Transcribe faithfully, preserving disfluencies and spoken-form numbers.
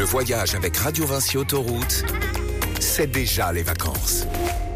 Le voyage avec Radio Vinci Autoroute, c'est déjà les vacances.